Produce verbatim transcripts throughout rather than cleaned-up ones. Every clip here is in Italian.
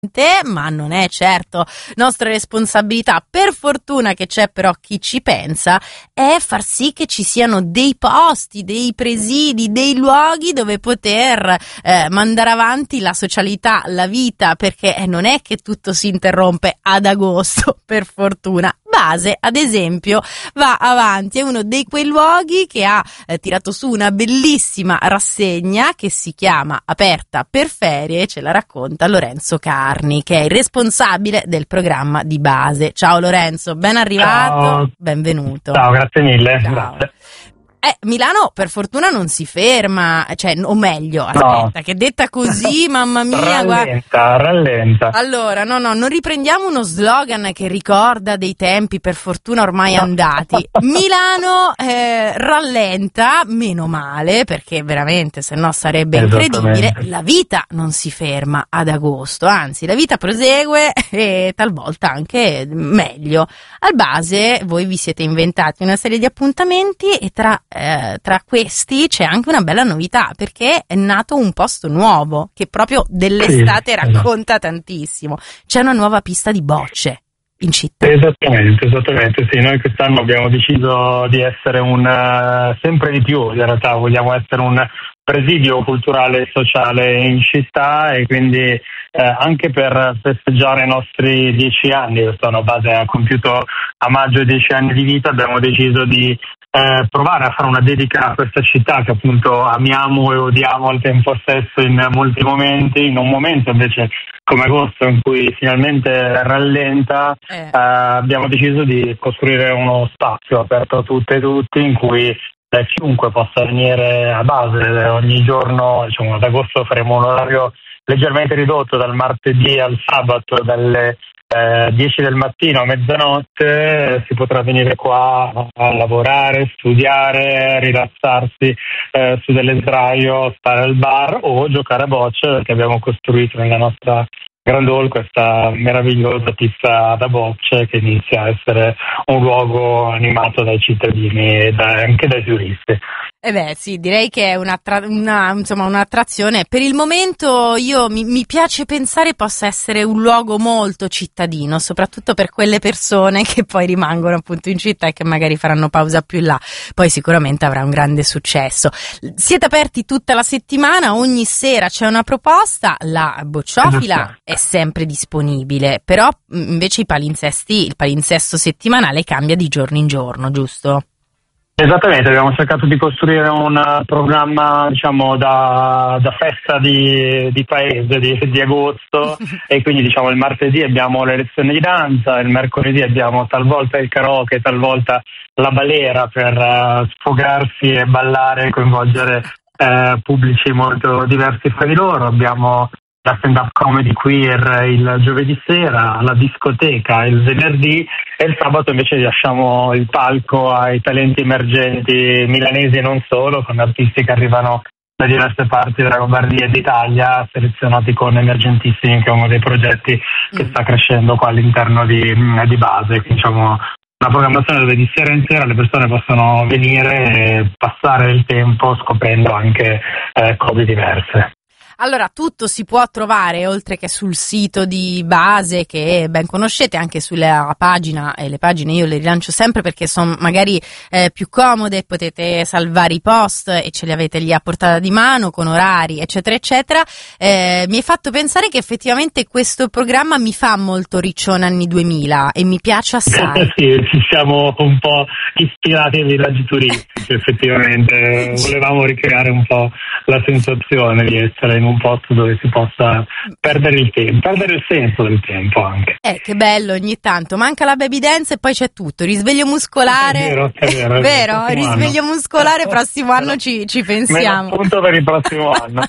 ma non è certo nostra responsabilità. Per fortuna che c'è però chi ci pensa, è far sì che ci siano dei posti, dei presidi, dei luoghi dove poter eh, mandare avanti la socialità, la vita, perché non è che tutto si interrompe ad agosto, per fortuna. Base, ad esempio, va avanti, è uno di quei luoghi che ha eh, tirato su una bellissima rassegna che si chiama Aperta per Ferie, e ce la racconta Lorenzo Carni, che è il responsabile del programma di Base. Ciao Lorenzo, ben arrivato, Ciao. Benvenuto. Ciao, grazie mille. Ciao. Grazie. Eh, Milano per fortuna non si ferma, cioè, o meglio, aspetta, No. che detta così, mamma mia, guarda. Rallenta, rallenta. Allora, no, no, non riprendiamo uno slogan che ricorda dei tempi per fortuna ormai andati. Milano eh, rallenta, meno male, perché veramente se no sarebbe incredibile. La vita non si ferma ad agosto, anzi la vita prosegue e talvolta anche meglio. Al Base voi vi siete inventati una serie di appuntamenti e tra Eh, tra questi c'è anche una bella novità, perché è nato un posto nuovo che proprio dell'estate Sì, racconta tantissimo. C'è una nuova pista di bocce in città. Esattamente, esattamente, sì. Noi quest'anno abbiamo deciso di essere un uh, sempre di più, in realtà vogliamo essere un presidio culturale e sociale in città, e quindi eh, anche per festeggiare i nostri dieci anni, quest'anno Base ha compiuto a maggio dieci anni di vita, abbiamo deciso di Eh, provare a fare una dedica a questa città che appunto amiamo e odiamo al tempo stesso in molti momenti, in un momento invece come agosto in cui finalmente rallenta, eh. eh, abbiamo deciso di costruire uno spazio aperto a tutte e tutti in cui eh, chiunque possa venire a Base ogni giorno. Diciamo, ad agosto faremo un orario leggermente ridotto dal martedì al sabato, dalle Eh, dieci del mattino a mezzanotte eh, si potrà venire qua a lavorare, studiare, rilassarsi eh, su delle sdraio, stare al bar o giocare a bocce, perché abbiamo costruito nella nostra Grand Hall questa meravigliosa pista da bocce che inizia a essere un luogo animato dai cittadini e da, anche dai turisti. Eh beh, sì, direi che è una, una, insomma, un'attrazione. Per il momento io mi, mi piace pensare possa essere un luogo molto cittadino, soprattutto per quelle persone che poi rimangono appunto in città e che magari faranno pausa più in là. Poi sicuramente avrà un grande successo. Siete aperti tutta la settimana, ogni sera c'è una proposta, la bocciofila è sempre disponibile, però invece i palinsesti, il palinsesto settimanale cambia di giorno in giorno, giusto? Esattamente, abbiamo cercato di costruire un programma, diciamo, da, da festa di, di paese di, di agosto e quindi, diciamo, il martedì abbiamo le lezioni di danza, il mercoledì abbiamo talvolta il karaoke, talvolta la balera per uh, sfogarsi e ballare e coinvolgere uh, pubblici molto diversi fra di loro. Abbiamo la stand-up comedy queer il giovedì sera, la discoteca il venerdì, e il sabato invece lasciamo il palco ai talenti emergenti milanesi e non solo, con artisti che arrivano da diverse parti della Lombardia e d'Italia, selezionati con Emergentissimi, che è uno dei progetti che sta crescendo qua all'interno di, di Base. Quindi, diciamo, una programmazione dove di sera in sera le persone possono venire e passare il tempo scoprendo anche eh, cose diverse. Allora, tutto si può trovare, oltre che sul sito di Base, che ben conoscete, anche sulla pagina, e le pagine io le rilancio sempre perché sono magari eh, più comode, potete salvare i post e ce li avete lì a portata di mano, con orari, eccetera, eccetera. Eh, mi hai fatto pensare che effettivamente questo programma mi fa molto Riccione anni duemila e mi piace assai. Sì, ci siamo un po' ispirati ai villaggi turistici, effettivamente. Volevamo ricreare un po' la sensazione di essere in un posto dove si possa perdere il tempo, perdere il senso del tempo anche. Eh, che bello, ogni tanto manca la baby dance e poi c'è tutto, risveglio muscolare. È vero, è vero, è vero, vero, risveglio anno. muscolare, prossimo anno ci, ci pensiamo. Me lo appunto per il prossimo anno.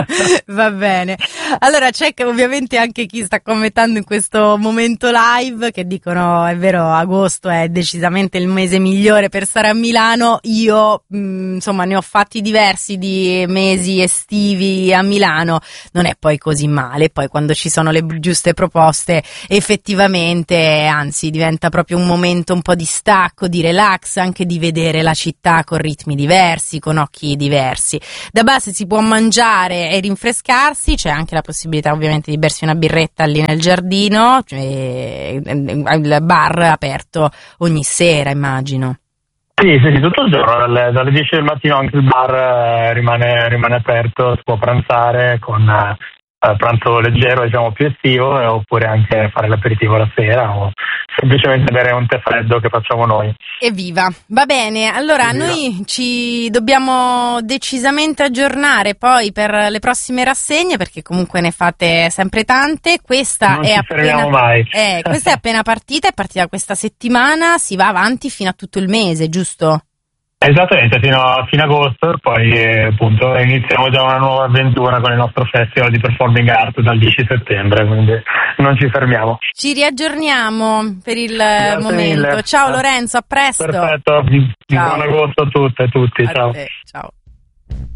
Va bene. Allora c'è che ovviamente anche chi sta commentando in questo momento live che dicono è vero, agosto è decisamente il mese migliore per stare a Milano. Io mh, insomma ne ho fatti diversi di mesi estivi a Milano Milano non è poi così male. Poi quando ci sono le giuste proposte effettivamente, anzi, diventa proprio un momento un po' di stacco, di relax, anche di vedere la città con ritmi diversi, con occhi diversi. Da base si può mangiare e rinfrescarsi, c'è anche la possibilità ovviamente di bersi una birretta lì nel giardino, cioè, il bar aperto ogni sera, immagino. Sì, sì, sì, tutto il giorno, dalle, dalle dieci del mattino anche il bar eh, rimane, rimane aperto, si può pranzare con eh, pranzo leggero, diciamo più estivo, eh, oppure anche fare l'aperitivo la sera o semplicemente bere un tè freddo che facciamo noi. Evviva, va bene, allora Evviva. Noi ci dobbiamo decisamente aggiornare poi per le prossime rassegne, perché comunque ne fate sempre tante. Questa non è ci appena fermiamo mai. eh, questa è appena partita, è partita questa settimana, si va avanti fino a tutto il mese, giusto? Esattamente, fino a fine agosto, poi eh, appunto iniziamo già una nuova avventura con il nostro festival di performing art dal dieci settembre, quindi non ci fermiamo. Ci riaggiorniamo per il Grazie momento. mille. Ciao Lorenzo, a presto. Perfetto, Ciao. buon agosto a tutte e tutti, A ciao. te, ciao.